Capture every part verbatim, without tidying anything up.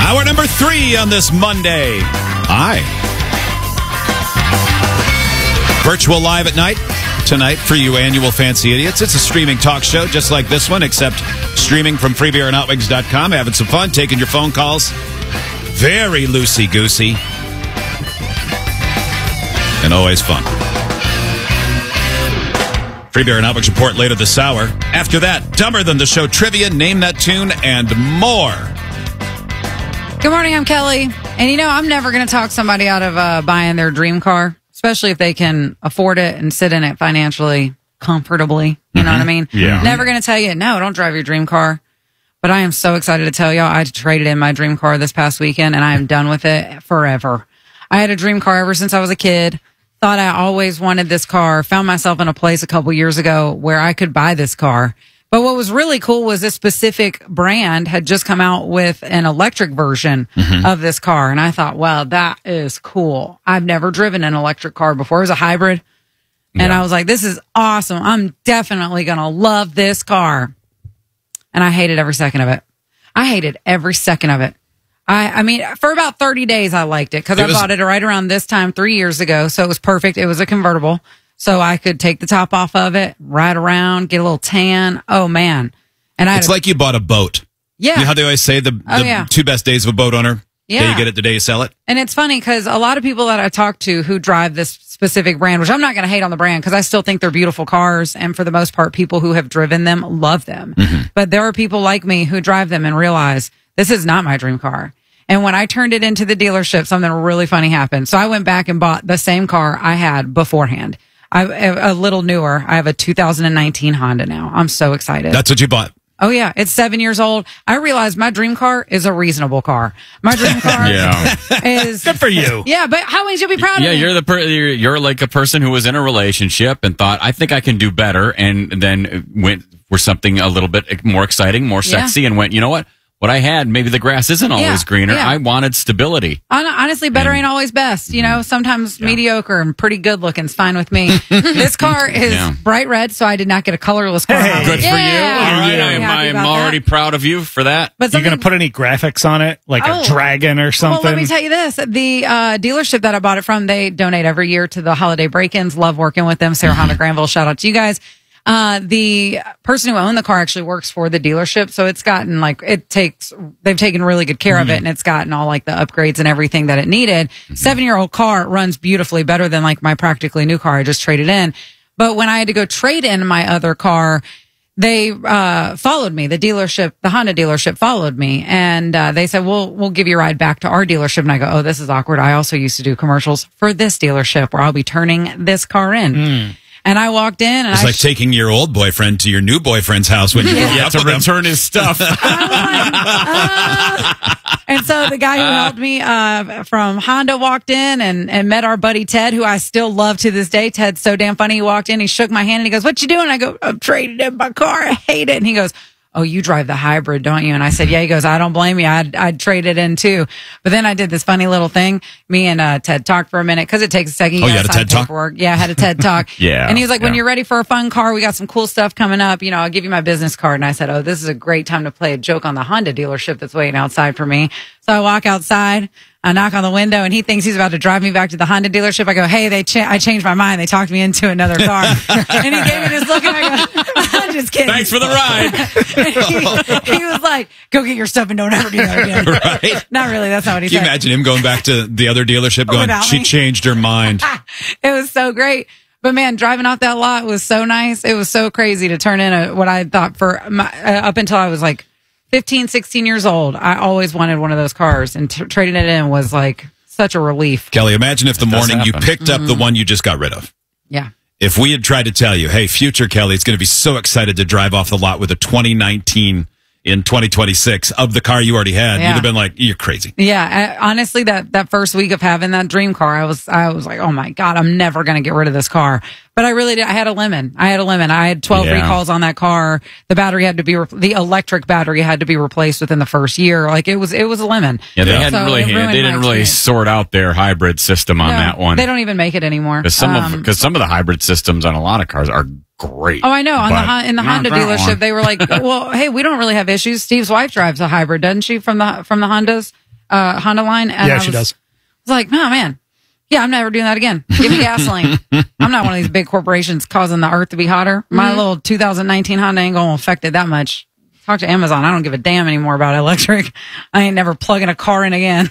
Hour number three on this Monday. Hi. Virtual live at night tonight for you annual fancy idiots. It's a streaming talk show just like this one, except streaming from free beer and hot wings dot com. Having some fun, taking your phone calls. Very loosey-goosey. And always fun. Free Beer and Hot Wings report later this hour. After that, Dumber Than the Show trivia, Name That Tune, and more. Good morning, I'm Kelly. And you know, I'm never going to talk somebody out of uh, buying their dream car, especially if they can afford it and sit in it financially comfortably. You mm-hmm. know what I mean? Yeah. Never going to tell you, no, don't drive your dream car. But I am so excited to tell y'all I traded in my dream car this past weekend, and I am done with it forever. I had a dream car ever since I was a kid. Thought I always wanted this car. Found myself in a place a couple years ago where I could buy this car. But what was really cool was this specific brand had just come out with an electric version mm-hmm. of this car. And I thought, wow, that is cool. I've never driven an electric car before. It was a hybrid. And yeah. I was like, this is awesome. I'm definitely going to love this car. And I hated every second of it. I hated every second of it. I, I mean, for about thirty days, I liked it because I was, bought it right around this time three years ago. So it was perfect. It was a convertible. So I could take the top off of it, ride around, get a little tan. Oh, man. And I It's like you bought a boat. Yeah. You know how they always say the, the oh, yeah. two best days of a boat owner? Yeah. Day you get it, the day you sell it. And it's funny because a lot of people that I talk to who drive this specific brand, which I'm not going to hate on the brand because I still think they're beautiful cars. And for the most part, people who have driven them love them. Mm-hmm. But there are people like me who drive them and realize this is not my dream car. And when I turned it into the dealership, something really funny happened. So I went back and bought the same car I had beforehand. I a little newer. I have a two thousand nineteen Honda now. I'm so excited. That's what you bought. Oh, yeah. It's seven years old. I realized my dream car is a reasonable car. My dream car yeah. is... Good for you. Yeah, but how would you be proud yeah, of me? Yeah, you're the per- you're, you're like a person who was in a relationship and thought, I think I can do better, and then went for something a little bit more exciting, more sexy, yeah. and went, you know what? What I had, maybe the grass isn't always yeah, greener. Yeah. I wanted stability. Honestly, better and, ain't always best. You know, sometimes yeah. mediocre and pretty good looking is fine with me. This car is yeah. bright red, so I did not get a colorless car. Hey, good yeah. for you. All right, I'm, I'm, I'm already that. proud of you for that. But you going to put any graphics on it, like oh, a dragon or something? Well, let me tell you this. The uh, dealership that I bought it from, they donate every year to the holiday break-ins. Love working with them. Sarah mm-hmm. Honda Granville, shout out to you guys. Uh, the person who owned the car actually works for the dealership. So it's gotten like, it takes, they've taken really good care mm-hmm. of it, and it's gotten all like the upgrades and everything that it needed. Mm-hmm. Seven year old car runs beautifully, better than like my practically new car I just traded in. But when I had to go trade in my other car, they, uh, followed me. The dealership, the Honda dealership followed me, and, uh, they said, we'll, we'll give you a ride back to our dealership. And I go, oh, this is awkward. I also used to do commercials for this dealership where I'll be turning this car in. Mm. And I walked in, and it's I like sh- taking your old boyfriend to your new boyfriend's house when you yeah. yeah, to return his stuff. Like, uh, and so the guy who uh, helped me uh, from Honda walked in and, and met our buddy Ted, who I still love to this day. Ted's so damn funny. He walked in, he shook my hand, and he goes, "What you doing?" I go, "I'm trading in my car. I hate it." And he goes, "Oh, you drive the hybrid, don't you?" And I said, "Yeah." He goes, "I don't blame you. I'd, I'd trade it in too." But then I did this funny little thing. Me and uh, Ted talked for a minute because it takes a second. You oh, you had a TED talk? Yeah, I had a TED talk. yeah. And he was like, "When yeah. you're ready for a fun car, we got some cool stuff coming up. You know, I'll give you my business card." And I said, "Oh, this is a great time to play a joke on the Honda dealership that's waiting outside for me." So I walk outside. I knock on the window, and he thinks he's about to drive me back to the Honda dealership. I go, "Hey, they cha- I changed my mind. They talked me into another car." And he gave me this look, and I go, "I'm just kidding. Thanks for the ride." he, he was like, "Go get your stuff and don't ever do that again." Right? Not really. That's not what he Can said. you imagine him going back to the other dealership going, Without "She me? changed her mind." It was so great. But man, driving off that lot was so nice. It was so crazy to turn in a, what I thought for my, uh, up until I was like fifteen, sixteen years old. I always wanted one of those cars, and t- trading it in was like such a relief. Kelly, imagine if the It does morning you happen. picked up Mm-hmm. the one you just got rid of. Yeah. If we had tried to tell you, hey, future Kelly is going to be so excited to drive off the lot with a twenty nineteen in twenty twenty-six of the car you already had, Yeah. you'd have been like, "You're crazy." Yeah, I, honestly, that, that first week of having that dream car, I was I was like, oh my God, I'm never going to get rid of this car. But I really did. I had a lemon. I had a lemon. I had twelve Yeah. recalls on that car. The battery had to be, re- the electric battery had to be replaced within the first year. Like it was, it was a lemon. Yeah, they Yeah. hadn't So really, it ruined they didn't my really experience. sort out their hybrid system on No, that one. They don't even make it anymore. Because some Um, of because some of the hybrid systems on a lot of cars are great. Oh, I know. On the But Hon- in the not Honda that dealership, one. they were like, "Well, hey, we don't really have issues." Steve's wife drives a hybrid, doesn't she? From the from the Hondas. uh, Honda line. And Yeah, I she was, does. I was like, oh, man. Yeah, I'm never doing that again. Give me gasoline. I'm not one of these big corporations causing the earth to be hotter. My mm-hmm. little two thousand nineteen Honda ain't going to affect it that much. Talk to Amazon. I don't give a damn anymore about electric. I ain't never plugging a car in again.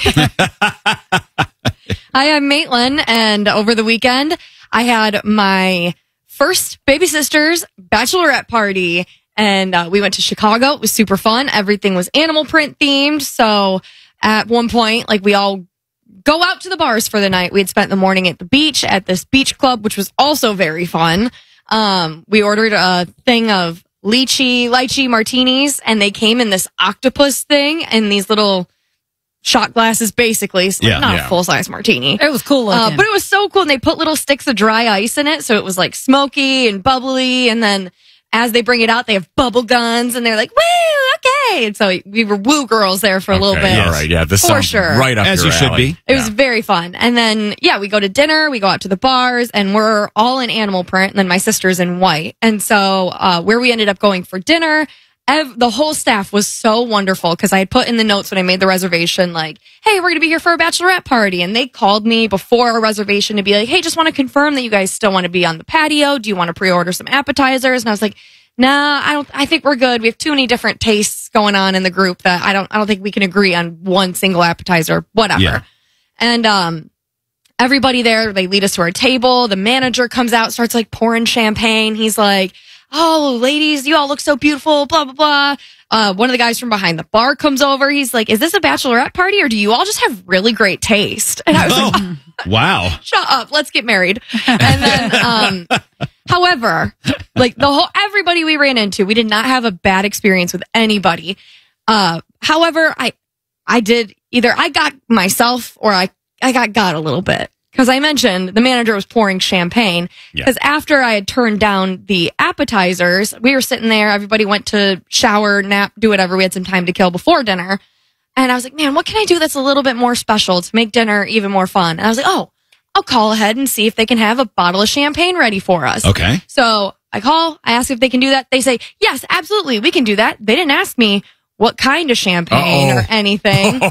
Hi, I'm Maitland, and over the weekend, I had my first baby sister's bachelorette party, and uh, we went to Chicago. It was super fun. Everything was animal print themed, so at one point, like, we all go out to the bars for the night. We had spent the morning at the beach at this beach club, which was also very fun. Um, we ordered a thing of lychee, lychee martinis, and they came in this octopus thing and these little shot glasses, basically. So yeah, not yeah. a full-size martini. It was cool looking. Uh, but it was so cool. And they put little sticks of dry ice in it. So it was like smoky and bubbly. And then as they bring it out, they have bubble guns and they're like, woo, okay. And so we were woo girls there for a okay, little bit. All right. Yeah. This for sounds sure. right up As your you should alley. be. It yeah. was very fun. And then, yeah, we go to dinner, we go out to the bars, and we're all in animal print, and then my sister's in white. And so, uh, where we ended up going for dinner, ev- the whole staff was so wonderful, because I had put in the notes when I made the reservation, like, hey, we're going to be here for a bachelorette party. And they called me before our reservation to be like, hey, just want to confirm that you guys still want to be on the patio. Do you want to pre-order some appetizers? And I was like, nah, I don't, I think we're good. We have too many different tastes going on in the group that I don't, I don't think we can agree on one single appetizer, whatever. Yeah. And, um, everybody there, they lead us to our table. The manager comes out, starts like pouring champagne. He's like, oh, ladies, you all look so beautiful, blah, blah, blah. Uh, one of the guys from behind the bar comes over. He's like, is this a bachelorette party or do you all just have really great taste? And I was Oh, like, wow. shut up, let's get married. And then, um, however, like the whole, everybody we ran into, we did not have a bad experience with anybody. Uh, however, I, I did either I got myself or I, I got got a little bit. Cause I mentioned the manager was pouring champagne. Yeah. Cause after I had turned down the appetizers, we were sitting there, everybody went to shower, nap, do whatever. We had some time to kill before dinner. And I was like, man, what can I do that's a little bit more special to make dinner even more fun? And I was like, oh, I'll call ahead and see if they can have a bottle of champagne ready for us. Okay. So I call, I ask if they can do that. They say, yes, absolutely, we can do that. They didn't ask me what kind of champagne Uh-oh. or anything.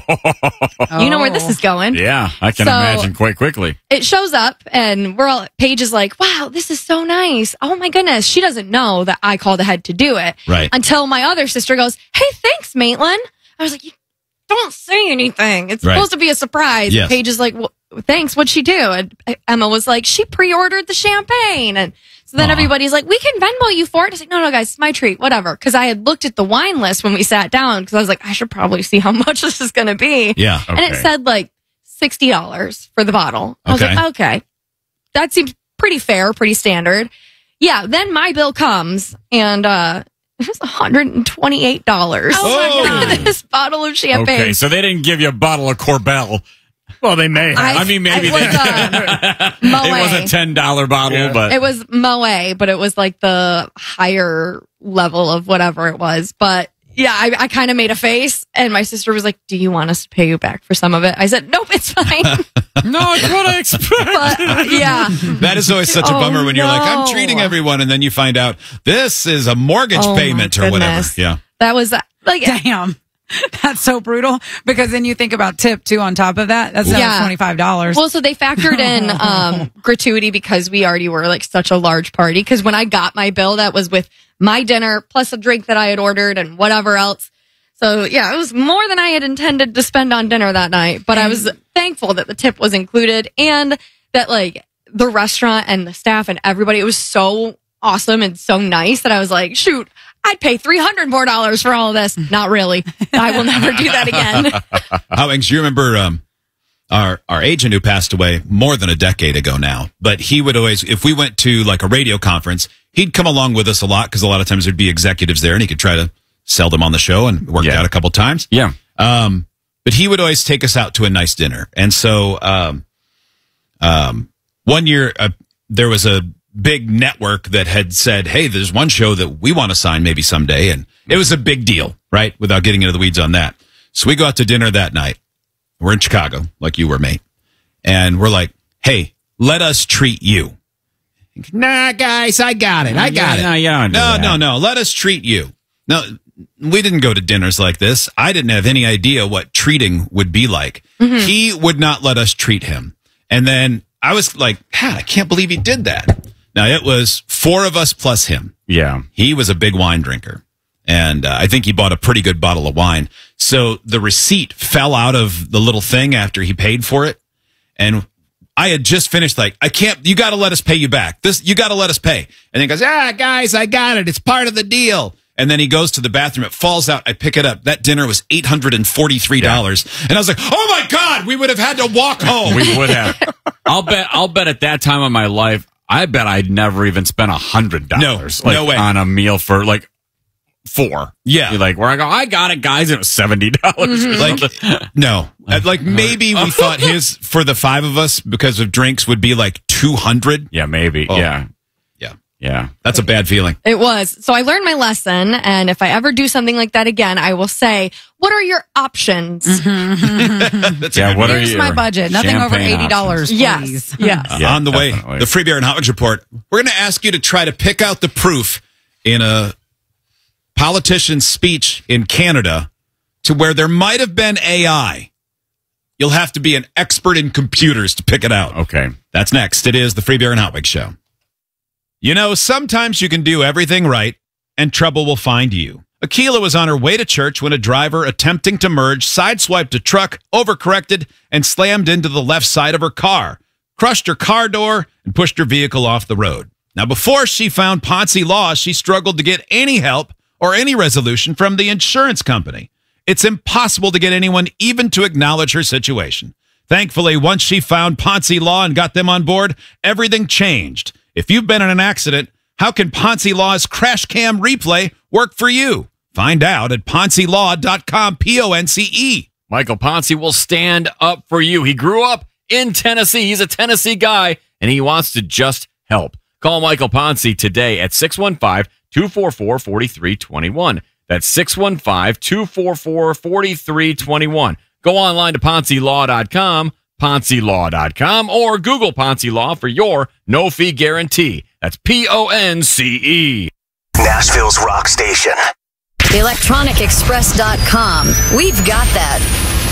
You know where this is going. Yeah, I can So- imagine quite quickly. It shows up and we're all, Paige is like, wow, this is so nice. Oh my goodness. She doesn't know that I called ahead to do it. Right. Until my other sister goes, hey, thanks, Maitland. I was like, you don't say anything. It's Right. supposed to be a surprise. Yes. Paige is like, well, thanks. What'd she do? And Emma was like, she pre-ordered the champagne. And so then Aw. everybody's like, we can Venmo you for it. I was like, no, no, guys, it's my treat, whatever. Cause I had looked at the wine list when we sat down because I was like, I should probably see how much this is going to be. Yeah. And it Okay. said like sixty dollars for the bottle. I was Okay. like, okay, that seems pretty fair, pretty standard. Yeah. Then my bill comes and, uh, it was one hundred twenty-eight dollars Oh my for this bottle of champagne. Okay, so they didn't give you a bottle of Corbel. Well, they may have. I mean, maybe it they was, uh, Moet. It was a ten dollar bottle, Yeah. but It was Moet, but it was like the higher level of whatever it was. But yeah, I, I kind of made a face, and my sister was like, "Do you want us to pay you back for some of it?" I said, "Nope, it's fine." no, it's what I expect. But uh, yeah, That is always such a Oh, bummer when you're like, I'm no. treating everyone, and then you find out this is a mortgage Oh, my payment or whatever. goodness. Yeah. that was uh, like Damn. That's so brutal because then you think about tip too on top of that. That's another Yeah. twenty-five dollars. Well, so they factored in um, gratuity because we already were like such a large party. Because when I got my bill, that was with my dinner plus a drink that I had ordered and whatever else. So yeah, it was more than I had intended to spend on dinner that night. But I was thankful that the tip was included and that like the restaurant and the staff and everybody, it was so awesome and so nice that I was like, shoot, I'd pay three hundred more dollars for all of this. Not really. I will never do that again. Howings, you remember um, our our agent who passed away more than a decade ago now, but he would always, if we went to like a radio conference, he'd come along with us a lot because a lot of times there'd be executives there and he could try to sell them on the show and worked Yeah. out a couple times. Yeah. Um, but he would always take us out to a nice dinner. And so um, um, one year uh, there was a big network that had said, hey, there's one show that we want to sign maybe someday. And it was a big deal, right? Without getting into the weeds on that. So we go out to dinner that night. We're in Chicago, like you were, mate. And we're like, hey, let us treat you. Nah, guys, I got it. I got yeah, it. No, yeah, No, no, no. Let us treat you. No, we didn't go to dinners like this. I didn't have any idea what treating would be like. Mm-hmm. He would not let us treat him. And then I was like, God, I can't believe he did that. Now, it was four of us plus him. Yeah. He was a big wine drinker. And uh, I think he bought a pretty good bottle of wine. So the receipt fell out of the little thing after he paid for it. And I had just finished like, I can't, you got to let us pay you back. This, you got to let us pay. And then he goes, ah, guys, I got it. It's part of the deal. And then he goes to the bathroom. It falls out. I pick it up. That dinner was eight hundred forty-three dollars. Yeah. And I was like, oh my God, we would have had to walk home. We would have. I'll bet, I'll bet at that time of my life, I bet I'd never even spent a hundred dollars. No, no way. On a meal for like, Four. Yeah. You're like, where I go, I got it, guys. It was seventy dollars. Mm-hmm. Like, no. Like, maybe we thought his, for the five of us, because of drinks, would be like two hundred. Yeah, maybe. Oh. Yeah. Yeah. Yeah. That's a bad feeling. It was. So I learned my lesson. And if I ever do something like that again, I will say, what are your options? Mm-hmm. That's yeah, what Here's are my budget. Nothing over eighty dollars, yes. Yes. Uh, yeah, on the definitely. way, the Free Beer and Hot Wings Report, we're going to ask you to try to pick out the proof in a politician's speech in Canada to where there might have been A I. You'll have to be an expert in computers to pick it out. Okay. That's next. It is the Free Beer and Hot Wings Show. You know, sometimes you can do everything right and trouble will find you. Akila was on her way to church when a driver attempting to merge sideswiped a truck, overcorrected, and slammed into the left side of her car, crushed her car door, and pushed her vehicle off the road. Now, before she found Ponzi Law, she struggled to get any help or any resolution from the insurance company. It's impossible to get anyone even to acknowledge her situation. Thankfully, once she found Ponzi Law and got them on board, everything changed. If you've been in an accident, how can Ponzi Law's crash cam replay work for you? Find out at ponzi law dot com, P O N C E. Michael Ponzi will stand up for you. He grew up in Tennessee. He's a Tennessee guy, and he wants to just help. Call Michael Ponzi today at six one five, two four four, four three two one. That's six one five, two four four, four three two one. Go online to ponzi law dot com, ponzi law dot com, or Google Ponzi Law for your no-fee guarantee. That's P O N C E. Nashville's rock station. electronic express dot com. We've got that.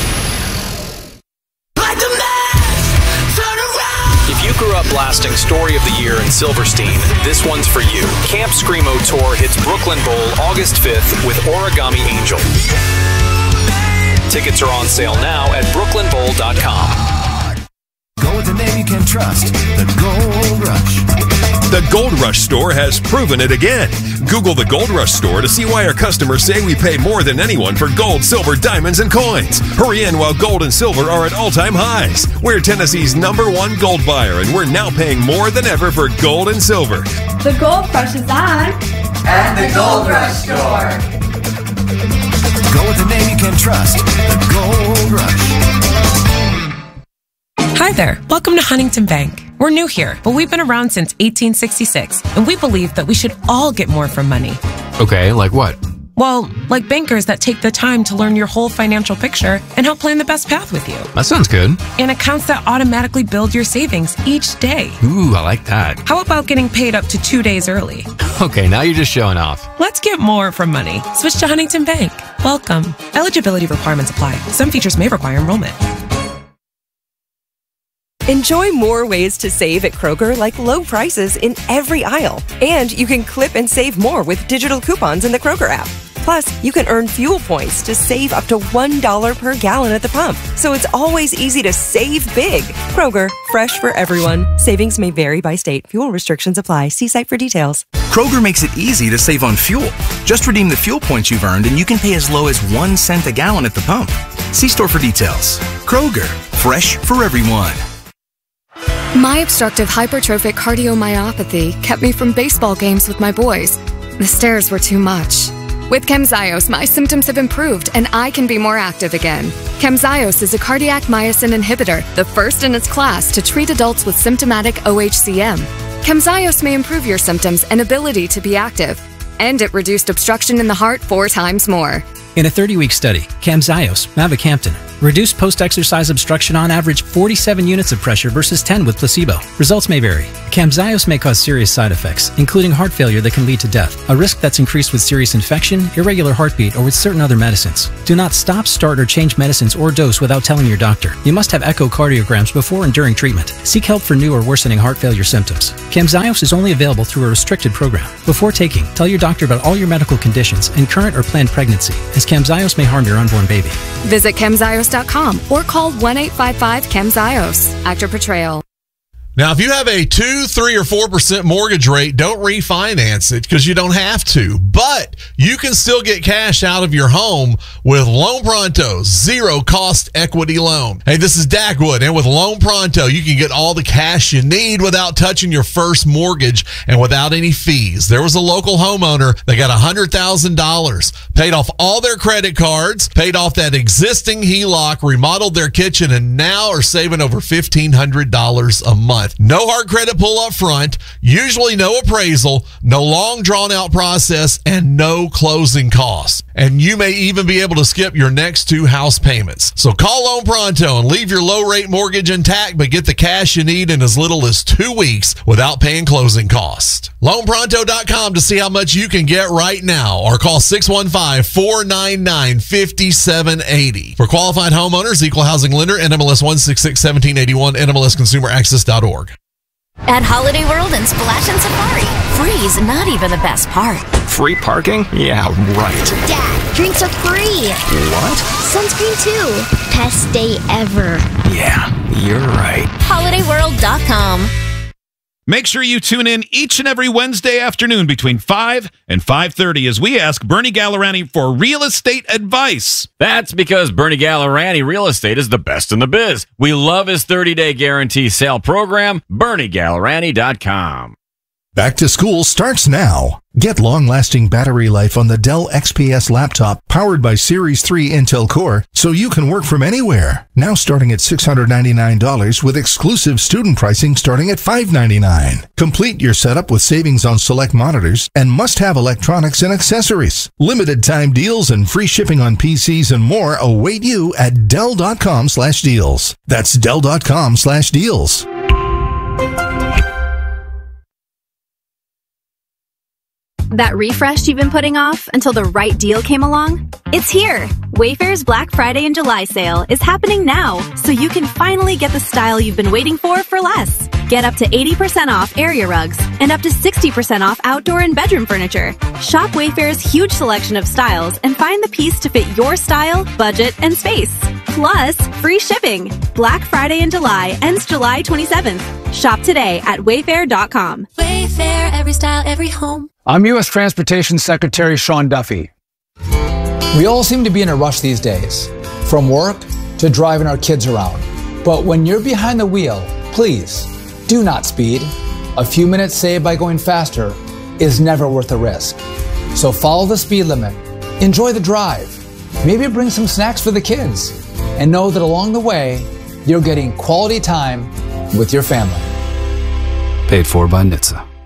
If you grew up blasting Story of the Year in Silverstein, this one's for you. Camp Screamo Tour hits Brooklyn Bowl August fifth with Origami Angel. Tickets are on sale now at brooklyn bowl dot com. Go with the name you can trust, the Gold Rush. The Gold Rush Store has proven it again. Google the Gold Rush Store to see why our customers say we pay more than anyone for gold, silver, diamonds, and coins. Hurry in while gold and silver are at all-time highs. We're Tennessee's number one gold buyer, and we're now paying more than ever for gold and silver. The Gold Rush is on at the Gold Rush Store. Go with the name you can trust, the Gold Rush. Hi there. Welcome to Huntington Bank. We're new here, but we've been around since eighteen sixty-six, and we believe that we should all get more from money. Okay, like what? Well, like bankers that take the time to learn your whole financial picture and help plan the best path with you. That sounds good. And accounts that automatically build your savings each day. Ooh, I like that. How about getting paid up to two days early? Okay, now you're just showing off. Let's get more from money. Switch to Huntington Bank. Welcome. Eligibility requirements apply. Some features may require enrollment. Enjoy more ways to save at Kroger, like low prices in every aisle. And you can clip and save more with digital coupons in the Kroger app. Plus, you can earn fuel points to save up to one dollar per gallon at the pump. So it's always easy to save big. Kroger, fresh for everyone. Savings may vary by state. Fuel restrictions apply. See site for details. Kroger makes it easy to save on fuel. Just redeem the fuel points you've earned and you can pay as low as one cent a gallon at the pump. See store for details. Kroger, fresh for everyone. My obstructive hypertrophic cardiomyopathy kept me from baseball games with my boys. The stairs were too much. With Camzyos, my symptoms have improved and I can be more active again. Camzyos is a cardiac myosin inhibitor, the first in its class to treat adults with symptomatic O H C M. Camzyos may improve your symptoms and ability to be active, and it reduced obstruction in the heart four times more. In a thirty-week study, Camzyos, mavacamten, reduced post-exercise obstruction on average forty-seven units of pressure versus ten with placebo. Results may vary. Camzyos may cause serious side effects, including heart failure that can lead to death, a risk that's increased with serious infection, irregular heartbeat, or with certain other medicines. Do not stop, start, or change medicines or dose without telling your doctor. You must have echocardiograms before and during treatment. Seek help for new or worsening heart failure symptoms. Camzyos is only available through a restricted program. Before taking, tell your doctor about all your medical conditions and current or planned pregnancy, as Camzyos may harm your unborn baby. Visit Camzyos dot com or call one eight five five Camzyos. Actor Portrayal. Now, if you have a two, three, or four percent mortgage rate, don't refinance it because you don't have to. But you can still get cash out of your home with Loan Pronto's zero cost equity loan. Hey, this is Dagwood, and with Loan Pronto, you can get all the cash you need without touching your first mortgage and without any fees. There was a local homeowner that got one hundred thousand dollars, paid off all their credit cards, paid off that existing H E L O C, remodeled their kitchen, and now are saving over fifteen hundred dollars a month. No hard credit pull up front, usually no appraisal, no long drawn out process, and no closing costs. And you may even be able to skip your next two house payments. So call Loan Pronto and leave your low rate mortgage intact, but get the cash you need in as little as two weeks without paying closing costs. loan pronto dot com to see how much you can get right now, or call six one five, four nine nine, five seven eight zero. For qualified homeowners, equal housing lender, N M L S one six six, one seven eight one, N M L S consumer access dot org. At Holiday World and Splash and Safari, free's not even the best part. Free parking? Yeah, right. Dad, drinks are free. What? Sunscreen too. Best day ever. Yeah, you're right. holiday world dot com. Make sure you tune in each and every Wednesday afternoon between five and five thirty as we ask Bernie Gallerani for real estate advice. That's because Bernie Gallerani Real Estate is the best in the biz. We love his thirty-day guarantee sale program, Bernie Gallerani dot com. Back to school starts now. Get long-lasting battery life on the Dell X P S laptop powered by Series three Intel Core so you can work from anywhere. Now starting at six hundred ninety-nine dollars with exclusive student pricing starting at five hundred ninety-nine dollars. Complete your setup with savings on select monitors and must-have electronics and accessories. Limited time deals and free shipping on P Cs and more await you at Dell dot com slash deals. That's Dell dot com slash deals. That refresh you've been putting off until the right deal came along? It's here! Wayfair's Black Friday and July sale is happening now, so you can finally get the style you've been waiting for for less. Get up to eighty percent off area rugs and up to sixty percent off outdoor and bedroom furniture. Shop Wayfair's huge selection of styles and find the piece to fit your style, budget, and space. Plus, free shipping. Black Friday in July ends July twenty-seventh. Shop today at wayfair dot com. Wayfair, every style, every home. I'm U S Transportation Secretary Sean Duffy. We all seem to be in a rush these days, from work to driving our kids around. But when you're behind the wheel, please do not speed. A few minutes saved by going faster is never worth the risk. So follow the speed limit, enjoy the drive, maybe bring some snacks for the kids, and know that along the way, you're getting quality time with your family. Paid for by N H T S A.